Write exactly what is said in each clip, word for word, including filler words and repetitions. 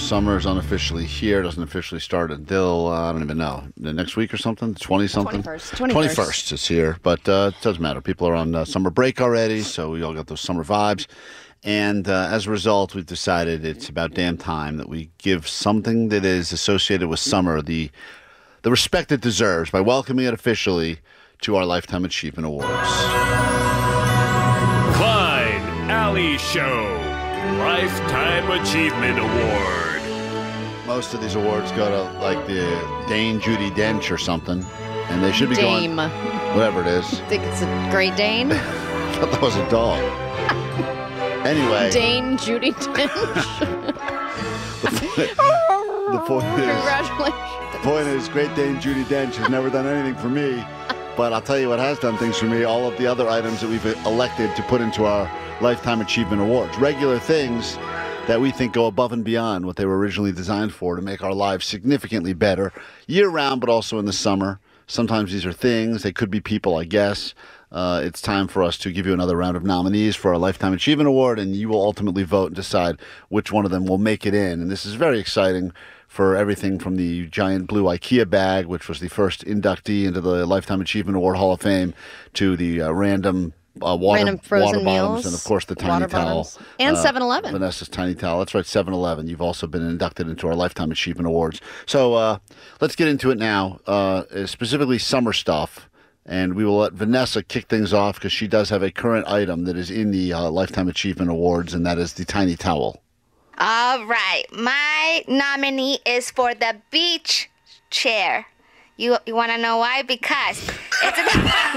summer is unofficially here. It doesn't officially start until, uh, I don't even know, the next week or something? twenty-something? twenty-first. twenty-first. twenty-first is here, but uh, it doesn't matter. People are on uh, summer break already, so we all got those summer vibes. And uh, as a result, we've decided it's about damn time that we give something that is associated with summer the the respect it deserves by welcoming it officially to our Lifetime Achievement Awards. Klein Alley Show Lifetime Achievement Award. Most of these awards go to, like, the Dane Judi Dench or something, and they should be Dame. going... Whatever it is. I think it's a Great Dane. I thought that was a dog. Anyway. Dane Judi Dench. the point is... Congratulations. The point is, Great Dane Judi Dench has never done anything for me, but I'll tell you what has done things for me, all of the other items that we've elected to put into our Lifetime Achievement Awards. Regular things that we think go above and beyond what they were originally designed for to make our lives significantly better, year-round, but also in the summer. Sometimes these are things. They could be people, I guess. Uh, it's time for us to give you another round of nominees for our Lifetime Achievement Award, and you will ultimately vote and decide which one of them will make it in. And this is very exciting for everything from the giant blue IKEA bag, which was the first inductee into the Lifetime Achievement Award Hall of Fame, to the uh, random uh, water, Random frozen water bottoms, meals, and of course the tiny water towel. bottles. And uh, seven eleven. Vanessa's tiny towel. That's right, seven eleven. You've also been inducted into our Lifetime Achievement Awards. So uh, let's get into it now, uh, specifically summer stuff. And we will let Vanessa kick things off because she does have a current item that is in the uh, Lifetime Achievement Awards, and that is the tiny towel. All right. My nominee is for the beach chair. You you want to know why? Because it's a...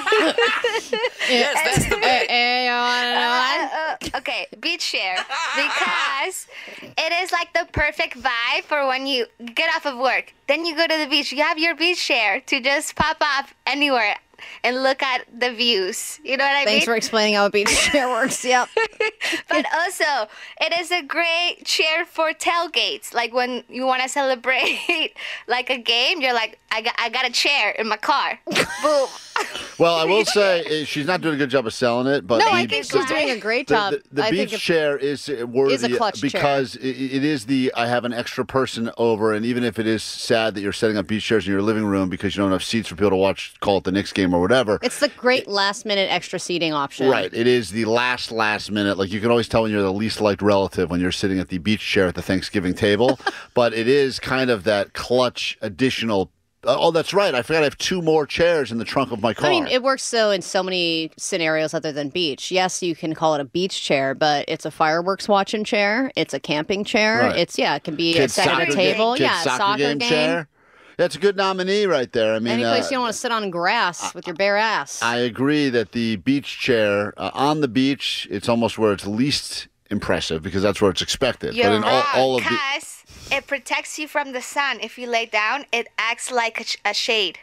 Yes, that's the bit. You want to know why? Uh, uh, okay, beach chair. Because it is like the perfect vibe for when you get off of work. Then you go to the beach. You have your beach chair to just pop off anywhere and look at the views. You know what I Thanks mean? for explaining how a beach chair works. Yep. But also, it is a great chair for tailgates. Like when you want to celebrate like a game, you're like, I got, I got a chair in my car. Boom. Well, I will say uh, she's not doing a good job of selling it, but No, the, I think she's doing a great the, job. the, the I beach think if- chair is uh, worthy is a clutch chair. because it, it is the I have an extra person over, and even if it is sad that you're setting up beach chairs in your living room because you don't have seats for people to watch, call it the Knicks game or whatever. It's the great last minute extra seating option. Right. It is the last, last minute. Like, you can always tell when you're the least liked relative when you're sitting at the beach chair at the Thanksgiving table. But it is kind of that clutch additional. Uh, oh, that's right. I forgot I have two more chairs in the trunk of my car. I mean, it works so in so many scenarios other than beach. Yes, you can call it a beach chair, but it's a fireworks watching chair. It's a camping chair. Right. It's, yeah, it can be Kids set at soccer a table. game, Yeah, kids soccer, soccer game, game. chair. That's a good nominee right there. I mean, Any place uh, you don't want to sit on grass with your bare ass. I agree that the beach chair uh, on the beach, it's almost where it's least impressive because that's where it's expected. You're but in all, wrong, all of the because it protects you from the sun. If you lay down, it acts like a, sh- a shade.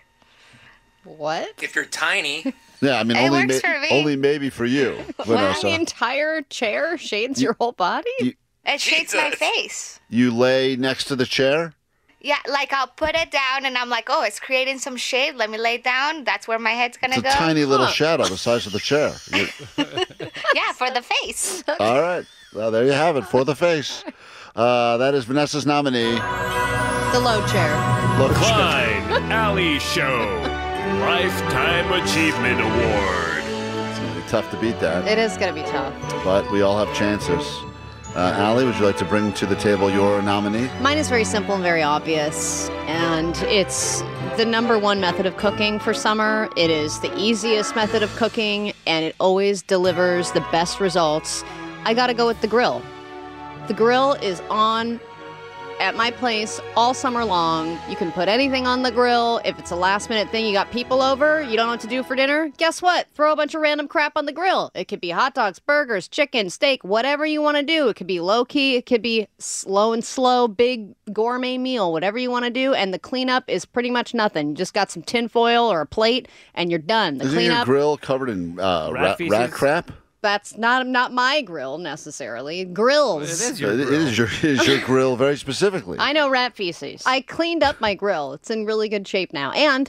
What? If you're tiny. Yeah, I mean, It only, works for me. only maybe for you, Wow, Vanessa. the entire chair shades your whole body? you- It shades my Jesus. face. You lay next to the chair? Yeah, like I'll put it down and I'm like, oh, it's creating some shade. Let me lay down. That's where my head's going It's to a go. tiny little Huh. shadow the size of the chair. You- Yeah, for the face. all right. Well, there you have it, for the face. Uh, that is Vanessa's nominee. The low chair. Look, Klein Alley Show Lifetime Achievement Award. it's going to be tough to beat that, It is going to be tough. but we all have chances. Uh, Allie, would you like to bring to the table your nominee? Mine is very simple and very obvious, and it's the number one method of cooking for summer. It is the easiest method of cooking, and it always delivers the best results. I gotta go with the grill. The grill is on at my place all summer long. You can put anything on the grill. If it's a last minute thing, you got people over, you don't know what to do for dinner, guess what? Throw a bunch of random crap on the grill. It could be hot dogs, burgers, chicken, steak, whatever you want to do. It could be low key, it could be slow and slow, big gourmet meal, whatever you want to do. And the cleanup is pretty much nothing. You just got some tin foil or a plate and you're done. The Isn't your cleanup, grill covered in uh, Rat rat, feces? rat crap? that's not not my grill necessarily. Grills. It is It your it grill. is your, it is your grill very specifically. I know rat feces. I cleaned up my grill. It's in really good shape now. And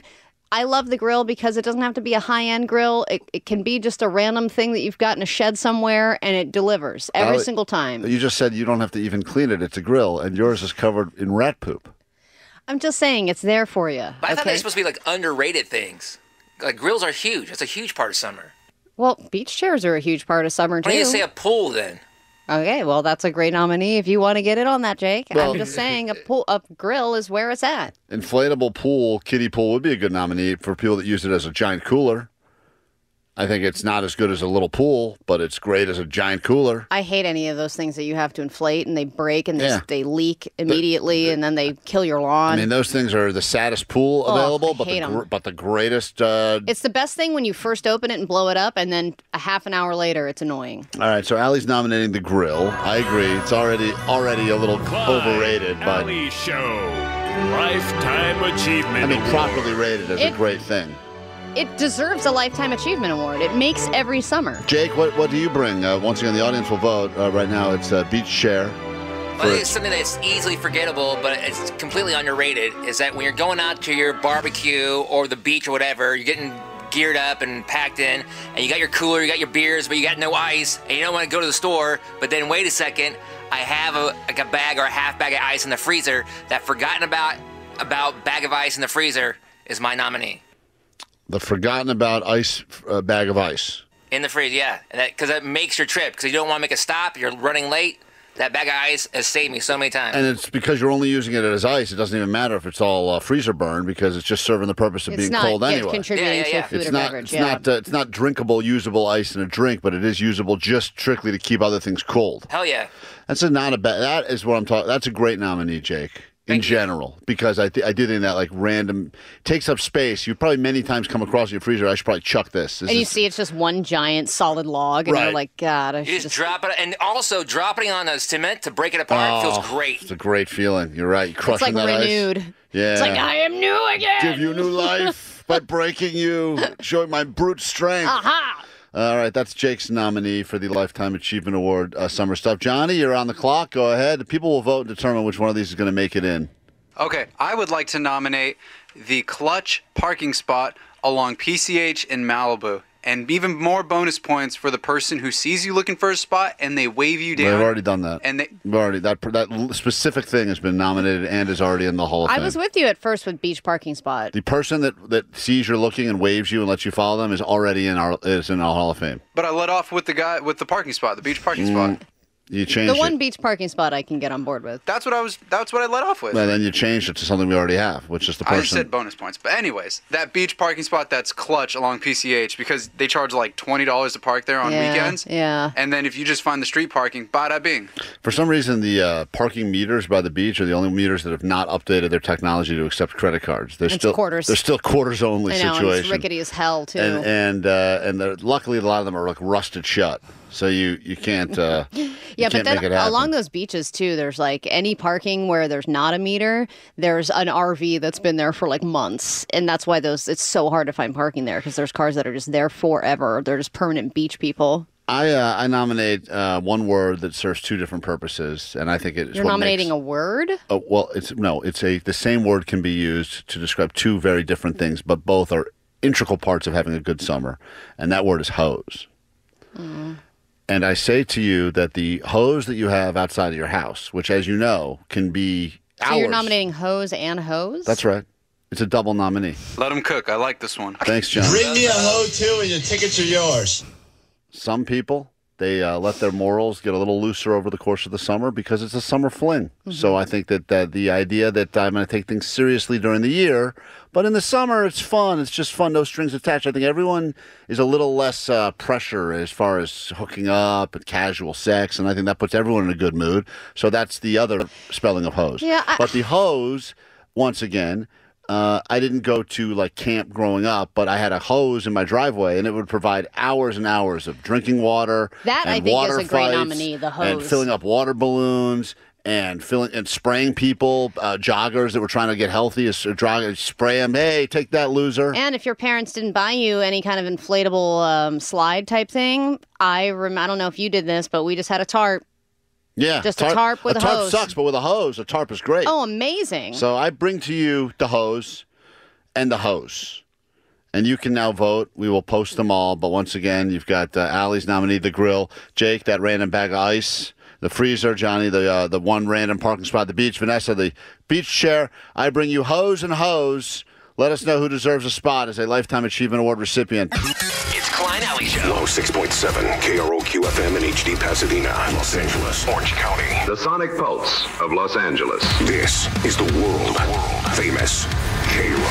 I love the grill because it doesn't have to be a high-end grill. It, it can be just a random thing that you've got in a shed somewhere, and it delivers every Allie, single time. You just said you don't have to even clean it. It's a grill, and yours is covered in rat poop. I'm just saying it's there for you. But I thought okay? they were supposed to be like underrated things. Like grills are huge. That's a huge part of summer. Well, beach chairs are a huge part of summer, too. Why don't you say a pool then? Okay, well, that's a great nominee if you want to get in on that, Jake. Well- I'm just saying a pool, a grill is where it's at. Inflatable pool, kiddie pool would be a good nominee for people that use it as a giant cooler. I think it's not as good as a little pool, but it's great as a giant cooler. I hate any of those things that you have to inflate and they break and they, Yeah. they leak immediately and then they kill your lawn. I mean, those things are the saddest pool Oh, available, I but the hate 'em. gr- but the greatest. Uh... It's the best thing when you first open it and blow it up, and then a half an hour later, it's annoying. All right, so Allie's nominating the grill. I agree. It's already already a little Clyde overrated, but Alley Show. Lifetime Achievement I mean, Award. properly rated is a It- great thing. It deserves a Lifetime Achievement Award. It makes every summer. Jake, what what do you bring? Uh, once again, the audience will vote. Uh, right now, it's uh, beach chair. I think it's something that's easily forgettable, but it's completely underrated, is that when you're going out to your barbecue or the beach or whatever, you're getting geared up and packed in, and you got your cooler, you got your beers, but you got no ice, and you don't want to go to the store, but then wait a second, I have a, like a bag or a half bag of ice in the freezer. That forgotten about about bag of ice in the freezer is my nominee. The forgotten about ice uh, bag of ice. In the freezer, yeah, and that because that makes your trip, because you don't want to make a stop, you're running late. That bag of ice has saved me so many times. And it's because you're only using it as ice. It doesn't even matter if it's all uh, freezer burn because it's just serving the purpose of It's being not cold yeah, anyway. contributing Yeah, yeah, yeah. to food It's or not. beverage. It's yeah. not. Uh, it's not drinkable, usable ice in a drink, but it is usable just strictly to keep other things cold. Hell yeah. That's a not a bad. That is what I'm talking. That's a great nominee, Jake. In Thank you. general, because I th- I do think that like random takes up space. You probably many times come across your freezer. I should probably chuck this. This And you is- see it's just one giant solid log, and Right. you're like, God, I You should just just... drop it, and also dropping it on the cement to break it apart feels great. It's a great feeling. You're right. It's Crushing like that renewed. ice. Yeah. It's like, I am new again. Give you new life by breaking you, showing my brute strength. Aha! All right, that's Jake's nominee for the Lifetime Achievement Award, uh, Summer Stuff. Johnny, you're on the clock. Go ahead. People will vote and determine which one of these is going to make it in. Okay, I would like to nominate the Clutch parking spot along P C H in Malibu. And even more bonus points for the person who sees you looking for a spot and they wave you down. We've already done that. And they, We've already that that l- specific thing has been nominated and is already in the Hall of I Fame. was with you at first with beach parking spot. The person that, that sees you're looking and waves you and lets you follow them is already in our is in our Hall of Fame. but I let off with the guy with the parking spot, the beach parking Mm. spot. You changed The one it. beach parking spot I can get on board with. That's what I was. That's what I let off with. And then you changed it to something we already have, which is the I person. just said bonus points. But anyways, that beach parking spot that's Clutch along P C H because they charge like twenty dollars to park there on Yeah, weekends. yeah. And then if you just find the street parking, bada bing. For some reason, the uh, parking meters by the beach are the only meters that have not updated their technology to accept credit cards. They're It's still quarters. They're still quarters only I know, and situation. it's rickety as hell, too. and and uh, and they're- luckily a lot of them are like rusted shut, so you you can't. Uh, Yeah, you but can't make it then happen. along those beaches too, there's like any parking where there's not a meter, there's an R V that's been there for like months, and that's why those it's so hard to find parking there because there's cars that are just there forever. They're just permanent beach people. I uh, I nominate uh, one word that serves two different purposes, and I think it is You're what nominating makes, a word. Oh, well, it's no, it's a the same word can be used to describe two very different things, but both are integral parts of having a good summer, and that word is hose. Mm. And I say to you that the hose that you have outside of your house, which, as you know, can be So hours. you're nominating hose and hose. That's right. It's a double nominee. Let them cook. I like this one. Thanks, John. Bring me a hoe too, and your tickets are yours. Some people, they uh, let their morals get a little looser over the course of the summer because it's a summer fling. Mm-hmm. So I think that uh, the idea that I'm going to take things seriously during the year, but in the summer it's fun. It's just fun, no strings attached. I think everyone is a little less uh, pressure as far as hooking up and casual sex, and I think that puts everyone in a good mood. So that's the other spelling of hose. Yeah, I- but the hose, once again. Uh, I didn't go to like camp growing up, but I had a hose in my driveway, and it would provide hours and hours of drinking water. That, and I think, is water a great fights, nominee, the and hose. filling up water balloons and filling and spraying people, uh, joggers that were trying to get healthy. Is uh, spray them. Hey, take that, loser. And if your parents didn't buy you any kind of inflatable um, slide type thing, I rem- I don't know if you did this, but we just had a tarp. yeah, just a tarp with a tarp hose. sucks, but with a hose, a tarp is great. Oh, amazing! So I bring to you the hose and the hose. And you can now vote. We will post them all. But once again, you've got uh, Allie's nominee, the grill. Jake, that random bag of ice. The freezer. Johnny, the uh, the one random parking spot at the beach. Vanessa, the beach chair. I bring you hose and hose. Let us know who deserves a spot as a Lifetime Achievement Award recipient. It's Klein Alley Show. one oh six point seven K R O Q F M in H D Pasadena, Los Angeles, Orange County. The Sonic Pulse of Los Angeles. This is the world famous K R O